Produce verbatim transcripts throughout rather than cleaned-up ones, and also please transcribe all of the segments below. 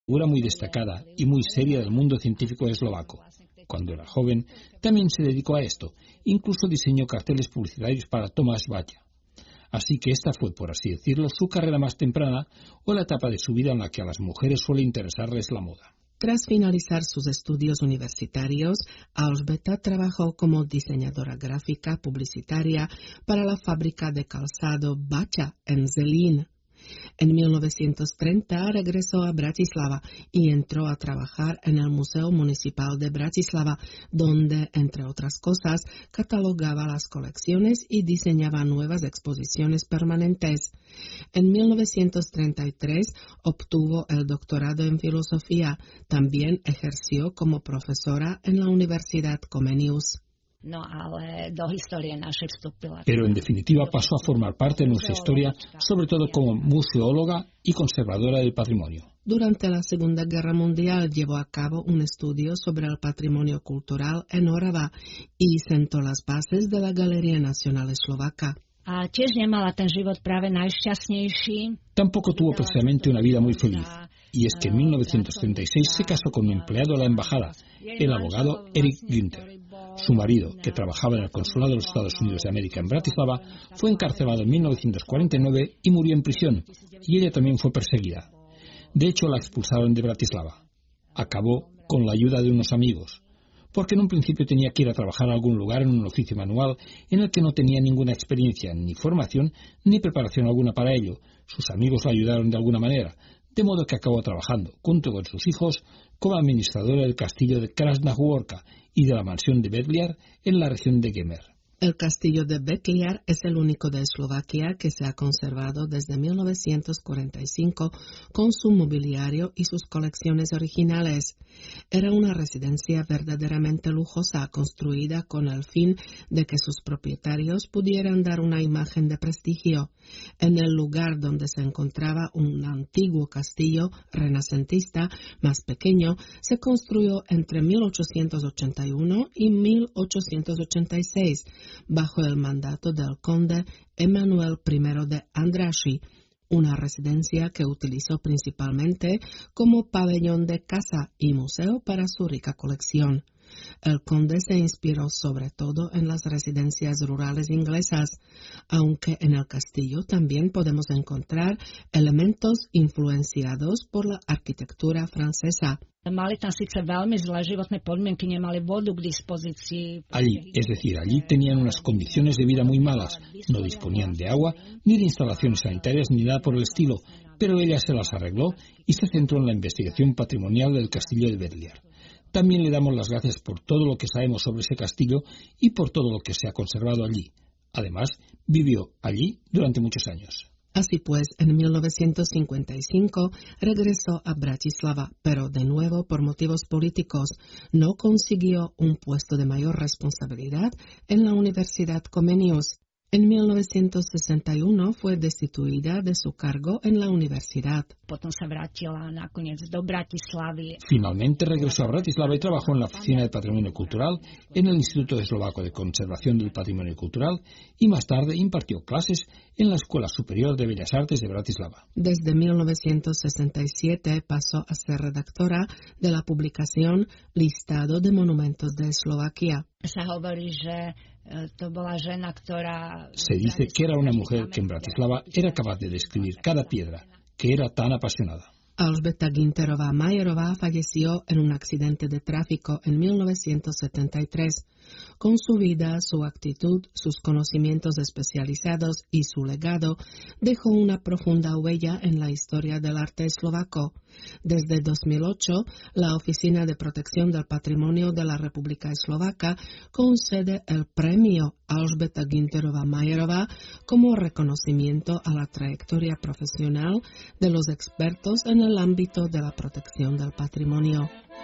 figura muy destacada y muy seria del mundo científico eslovaco. Cuando era joven, también se dedicó a esto, incluso diseñó carteles publicitarios para Tomáš Bata. Así que esta fue, por así decirlo, su carrera más temprana o la etapa de su vida en la que a las mujeres suele interesarles la moda. Tras finalizar sus estudios universitarios, Alžbeta trabajó como diseñadora gráfica publicitaria para la fábrica de calzado Bata en Zelín. En mil novecientos treinta regresó a Bratislava y entró a trabajar en el Museo Municipal de Bratislava, donde, entre otras cosas, catalogaba las colecciones y diseñaba nuevas exposiciones permanentes. En mil novecientos treinta y tres obtuvo el doctorado en filosofía. También ejerció como profesora en la Universidad Comenius. No, ale do histórie našej vstúpila. Pero en definitiva pasó a formar parte de nuestra historia, sobre todo como museóloga y conservadora del patrimonio. Durante la Segunda Guerra Mundial llevó a cabo un estudio sobre el patrimonio cultural en Orava y sentó las bases de la Galería Nacional Eslovaca. A tiež nemala ten život práve najšťastnejší. Tampoco tuvo precisamente una vida muy feliz. Y es que en mil novecientos treinta y seis se casó con un empleado de la embajada, el abogado Erich Günther. Su marido, que trabajaba en el consulado de los Estados Unidos de América en Bratislava, fue encarcelado en mil novecientos cuarenta y nueve y murió en prisión, y ella también fue perseguida. De hecho, la expulsaron de Bratislava. Acabó con la ayuda de unos amigos, porque en un principio tenía que ir a trabajar a algún lugar en un oficio manual en el que no tenía ninguna experiencia, ni formación, ni preparación alguna para ello. Sus amigos la ayudaron de alguna manera, de modo que acabó trabajando, junto con sus hijos, como administradora del castillo de Krasná Hôrka y de la mansión de Betliar en la región de Gemer. El castillo de Betliar es el único de Eslovaquia que se ha conservado desde mil novecientos cuarenta y cinco con su mobiliario y sus colecciones originales. Era una residencia verdaderamente lujosa, construida con el fin de que sus propietarios pudieran dar una imagen de prestigio. En el lugar donde se encontraba un antiguo castillo renacentista más pequeño, se construyó entre mil ochocientos ochenta y uno y mil ochocientos ochenta y seis, bajo el mandato del conde Emanuel I de Andrássy, una residencia que utilizó principalmente como pabellón de caza y museo para su rica colección. El conde se inspiró sobre todo en las residencias rurales inglesas, aunque en el castillo también podemos encontrar elementos influenciados por la arquitectura francesa. Mali tam síce veľmi zlé životné podmienky, nemali vodu k dispozícii. Allí, es decir, allí tenían unas condiciones de vida muy malas, no disponían de agua, ni de instalaciones sanitarias, ni nada por el estilo, pero ella se las arregló y se centró en la investigación patrimonial del castillo de Betliar. También le damos las gracias por todo lo que sabemos sobre ese castillo y por todo lo que se ha conservado allí. Además, vivió allí durante muchos años. Así pues, en mil novecientos cincuenta y cinco regresó a Bratislava, pero de nuevo por motivos políticos. No consiguió un puesto de mayor responsabilidad en la Universidad Comenius. En mil novecientos sesenta y uno fue destituida de su cargo en la universidad. Potom sa vrátila nakoniec do Bratislavy. Finalmente regresó a Bratislava y trabajó en la Oficina de Patrimonio Cultural, en el Instituto Eslovaco de Conservación del Patrimonio Cultural y más tarde impartió clases en la Escuela Superior de Bellas Artes de Bratislava. Desde mil novecientos sesenta y siete pasó a ser redactora de la publicación Listado de Monumentos de Eslovaquia. Sa hovorí, že to bola žena, ktorá... Se dice que era una mujer que en Bratislava era capaz de describir cada piedra, que era tan apasionada. Alžbeta Ginterová Majerová falleció en un accidente de tráfico en mil novecientos setenta y tres. Con su vida, su actitud, sus conocimientos especializados y su legado, dejó una profunda huella en la historia del arte eslovaco. Desde dos mil ocho, la Oficina de Protección del Patrimonio de la República Eslovaca concede el premio Alžbeta Ginterová Majerová como reconocimiento a la trayectoria profesional de los expertos en el ámbito de la protección del patrimonio.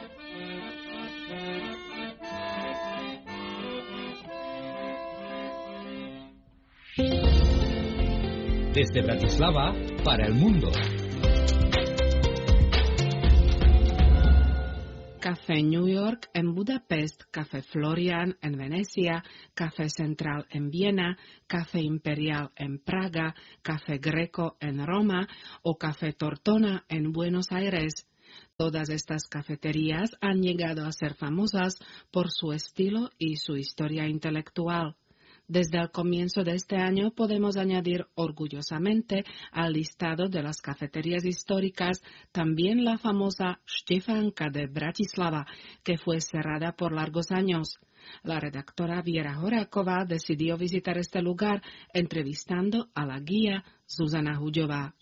Desde Bratislava para el mundo. Café New York en Budapest, Café Florian en Venecia, Café Central en Viena, Café Imperial en Praga, Café Greco en Roma o Café Tortona en Buenos Aires. Todas estas cafeterías han llegado a ser famosas por su estilo y su historia intelectual. Desde el comienzo de este año podemos añadir orgullosamente al listado de las cafeterías históricas también la famosa Štěfánka de Bratislava, que fue cerrada por largos años. La redactora Viera Horáková decidió visitar este lugar entrevistando a la guía Zuzana Huďová.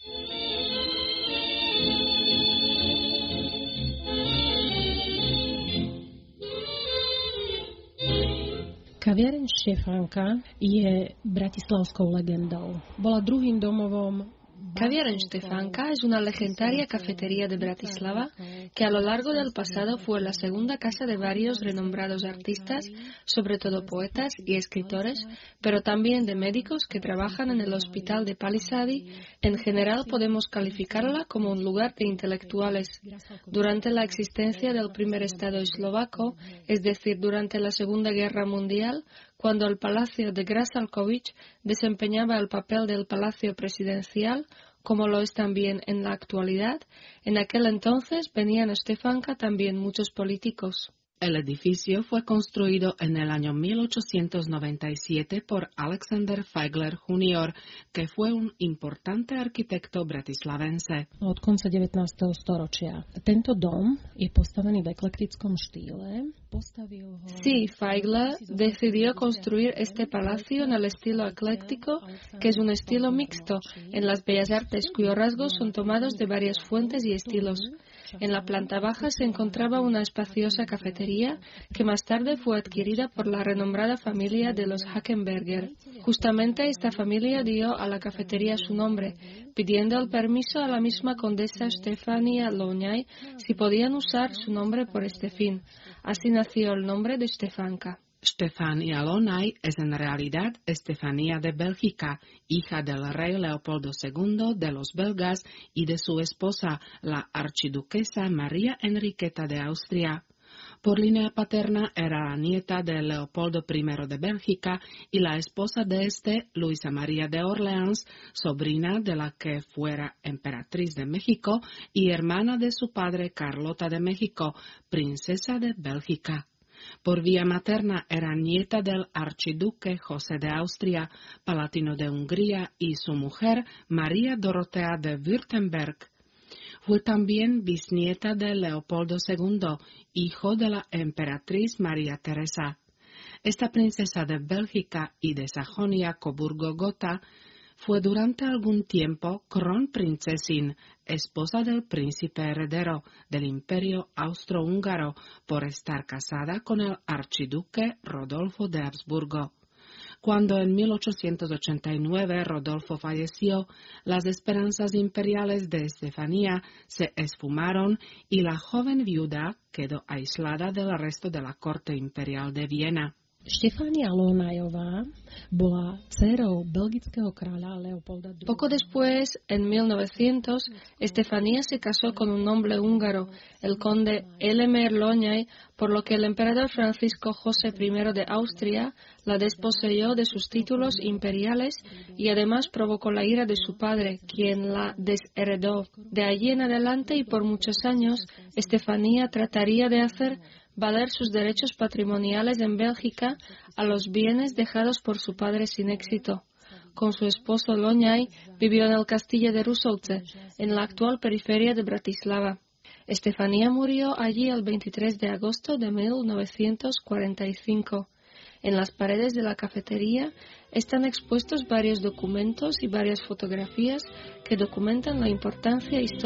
Kaviareň Štefánka je bratislavskou legendou. Bola druhým domovom. Kaviareň Štefánka es una legendaria cafetería de Bratislava que a lo largo del pasado fue la segunda casa de varios renombrados artistas, sobre todo poetas y escritores, pero también de médicos que trabajan en el hospital de Palisady. En general podemos calificarla como un lugar de intelectuales. Durante la existencia del primer Estado eslovaco, es decir, durante la Segunda Guerra Mundial, cuando el Palacio de Grad-Salkovich desempeñaba el papel del Palacio Presidencial, como lo es también en la actualidad, en aquel entonces venían a Štefánka también muchos políticos. El edificio fue construido en el año mil ochocientos noventa y siete por Alexander Feigler junior, que fue un importante arquitecto bratislavense. Od konca devätnásteho storočia. Tento dom je postavený v eklektickom štýle. Postavil ho... Sí, Feigler decidió construir este palacio en el estilo ecléctico, que es un estilo mixto en las bellas artes cuyos rasgos son tomados de varias fuentes y estilos. En la planta baja se encontraba una espaciosa cafetería que más tarde fue adquirida por la renombrada familia de los Hackenberger. Justamente esta familia dio a la cafetería su nombre, pidiendo el permiso a la misma condesa Štefania Lonaj si podían usar su nombre por este fin. Así nació el nombre de Štefánka. Štefania Lonaj es en realidad Estefanía de Bélgica, hija del rey Leopoldo segundo de los belgas y de su esposa, la archiduquesa María Enriqueta de Austria. Por línea paterna era la nieta de Leopoldo primero de Bélgica y la esposa de este, Luisa María de Orleans, sobrina de la que fuera emperatriz de México y hermana de su padre Carlota de México, princesa de Bélgica. Por vía materna era nieta del archiduque José de Austria, palatino de Hungría, y su mujer María Dorotea de Württemberg. Fue también bisnieta de Leopoldo segundo, hijo de la emperatriz María Teresa. Esta princesa de Bélgica y de Sajonia-Coburgo-Gotha fue durante algún tiempo Kronprinzessin, esposa del príncipe heredero del Imperio Austrohúngaro, por estar casada con el archiduque Rodolfo de Habsburgo. Cuando en mil ochocientos ochenta y nueve Rodolfo falleció, las esperanzas imperiales de Estefanía se esfumaron y la joven viuda quedó aislada del resto de la corte imperial de Viena. Štefania Lonajová bola dcérou belgického kráľa Leopolda druhého. Poco después, en mil novecientos, Estefanía se casó con un noble húngaro, el conde Elemér Lonaj, por lo que el emperador Francisco José primero de Austria la desposeyó de sus títulos imperiales y además provocó la ira de su padre, quien la desheredó. De allí en adelante y por muchos años, Estefanía trataría de hacer valer sus derechos patrimoniales en Bélgica a los bienes dejados por su padre sin éxito. Con su esposo Lonaj vivió en el castillo de Rusovce, en la actual periferia de Bratislava. Estefanía murió allí el veintitrés de agosto de mil novecientos cuarenta y cinco. En las paredes de la cafetería están expuestos varios documentos y varias fotografías que documentan la importancia histórica